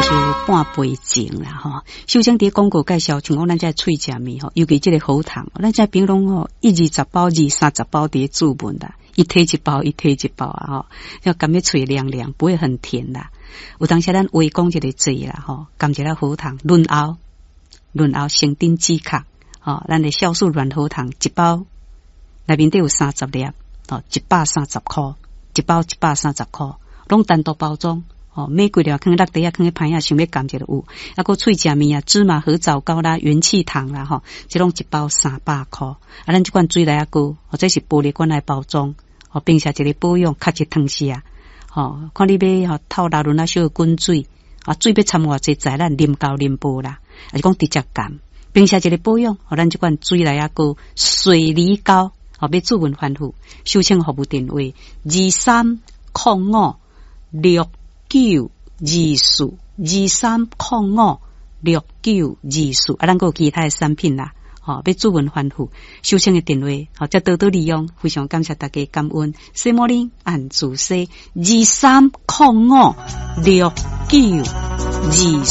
就是半杯精啦吼。首先伫广告介绍，像讲咱这脆食面吼，尤其这个好糖，咱这平常吼120包、230包伫注文啦，一推一包，一推一包啊吼，要感觉脆凉凉，不会很甜啦。有当时咱话讲一个字啦吼，甘一个好糖，润喉升顶止咳吼，咱的酵素软好糖一包内面都有30粒哦，130块，一包130块，拢单独包装。哦，玫瑰了，放落地啊，放喺盘呀，想要感觉都有。啊，个脆食面啊，芝麻合枣糕啦，元气糖啦，吼，这拢一包300块。啊，咱这罐水来啊个，或者是玻璃罐来包装，哦，并且一个保养，较一汤匙啊，哦，看你要吼透6轮啊，小滚水，啊，水要掺偌济在咱啉高啉无啦，啊，是讲直接干，并且一个保养，哦，咱这罐水来啊个水梨膏，哦，要注文反复，收请服务电话23056924，23056924，啊，咱个有其他的产品啦，哦，要注文反复，收请的电话，哦，再多多利用，非常感谢大家感恩，西摩林按住西23056924。